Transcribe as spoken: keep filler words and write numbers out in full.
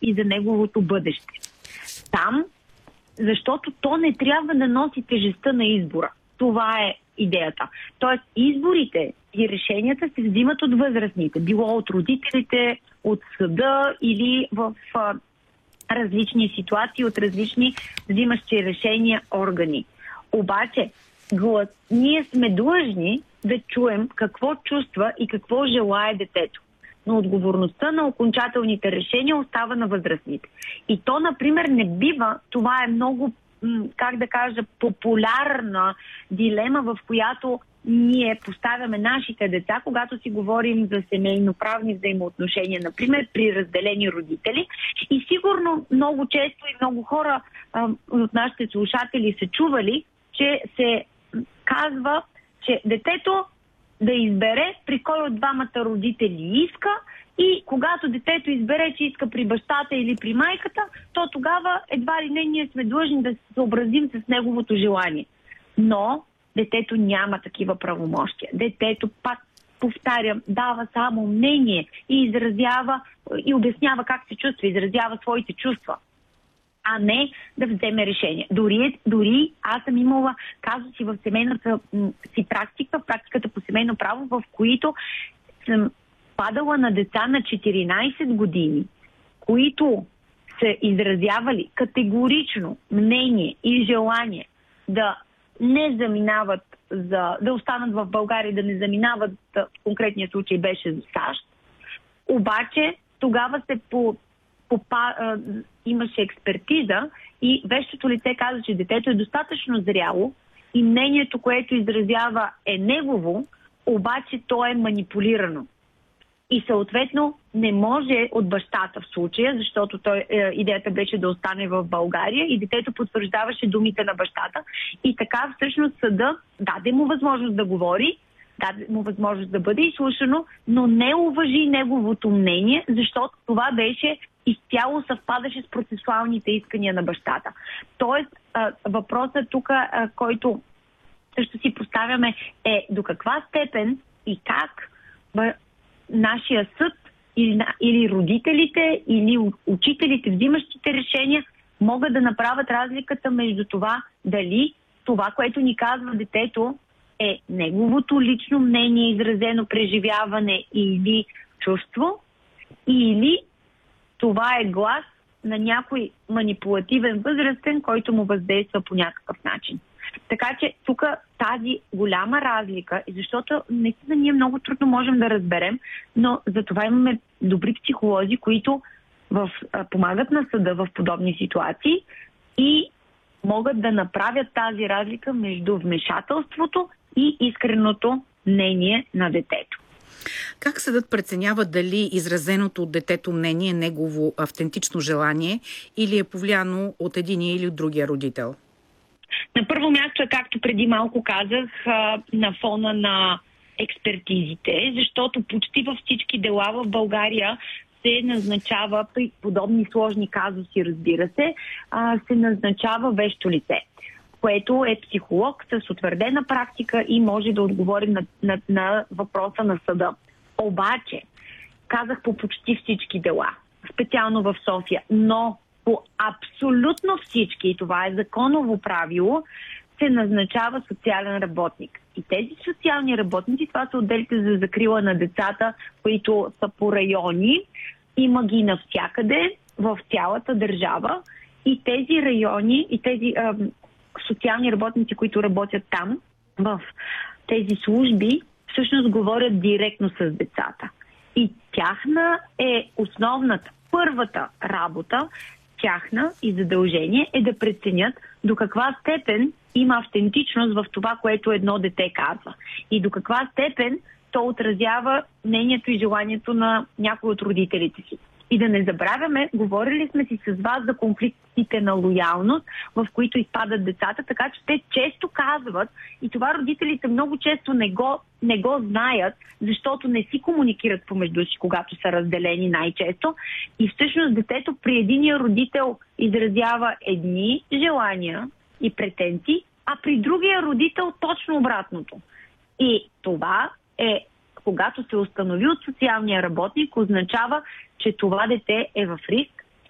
и за неговото бъдеще. Там, защото то не трябва да носи тежестта на избора. Това е идеята. Тоест, изборите и решенията се взимат от възрастните. Било от родителите, от съда или в а, различни ситуации, от различни взимащи решения органи. Обаче, глас, ние сме длъжни да чуем какво чувства и какво желае детето. Но отговорността на окончателните решения остава на възрастните. И то, например, не бива, това е много, как да кажа, популярна дилема, в която ние поставяме нашите деца, когато си говорим за семейноправни взаимоотношения, например, при разделени родители. И сигурно много често и много хора а, от нашите слушатели са чували, че се казва, че детето да избере при кой от двамата родители иска и когато детето избере, че иска при бащата или при майката, то тогава едва ли не ние сме длъжни да се съобразим с неговото желание. Но детето няма такива правомощия. Детето, пак повтарям, дава само мнение и изразява и обяснява как се чувства, изразява своите чувства, а не да вземе решение. Дори, дори аз съм имала казуси в семейната м, си практика, в практиката по семейно право, в които съм падала на деца на четиринайсет години, които са изразявали категорично мнение и желание да не заминават, за, да останат в България, да не заминават, в конкретния случай беше за САЩ. Обаче тогава се по Попа, а, имаше експертиза и вещото лице каза, че детето е достатъчно зряло и мнението, което изразява, е негово, обаче то е манипулирано. И съответно не може от бащата в случая, защото той, е, идеята беше да остане в България и детето потвърждаваше думите на бащата. И така всъщност съда даде му възможност да говори, даде му възможност да бъде изслушано, но не уважи неговото мнение, защото това беше изцяло съвпадаше с процесуалните искания на бащата. Тоест, а, въпросът тук, а, който също си поставяме, е до каква степен и как бъ, нашия съд или, или родителите, или учителите, взимащите решения, могат да направят разликата между това дали това, което ни казва детето, е неговото лично мнение, изразено преживяване или чувство, или това е глас на някой манипулативен възрастен, който му въздейства по някакъв начин. Така че тук тази голяма разлика, защото наистина ние много трудно можем да разберем, но затова имаме добри психолози, които в, а, помагат на съда в подобни ситуации и могат да направят тази разлика между вмешателството и искреното мнение на детето. Как съдът преценява дали изразеното от детето мнение е негово автентично желание или е повлияно от единия или от другия родител? На първо място е, както преди малко казах, на фона на експертизите, защото почти във всички дела в България се назначава, при подобни сложни казуси, разбира се, се назначава вещо лице, което е психолог с утвърдена практика и може да отговори на, на, на въпроса на съда. Обаче, казах по почти всички дела, специално в София, но по абсолютно всички, и това е законово правило, се назначава социален работник. И тези социални работници, това са отделите за закрила на децата, които са по райони, има ги навсякъде, в цялата държава. И тези райони, и тези а, социални работници, които работят там, в тези служби, всъщност говорят директно с децата. И тяхна е основната, първата работа, тяхна и задължение е да преценят до каква степен има автентичност в това, което едно дете казва. И до каква степен то отразява мнението и желанието на някой от родителите си. И да не забравяме, говорили сме си с вас за конфликтите на лоялност, в които изпадат децата, така че те често казват, и това родителите много често не го, не го знаят, защото не си комуникират помежду си, когато са разделени най-често. И всъщност детето при единия родител изразява едни желания и претенции, а при другия родител точно обратното. И това е, когато се установи от социалния работник, означава, че това дете е в риск